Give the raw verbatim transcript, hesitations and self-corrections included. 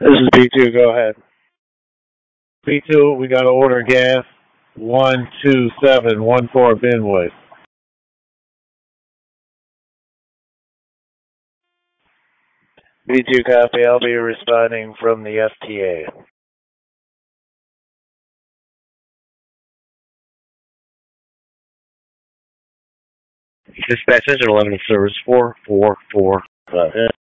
This is B two. Go ahead. B two, we got to order gas. One two seven one four Benwood. B two copy. I'll be responding from the F T A. Dispatch engine eleven service four four four. Go ahead.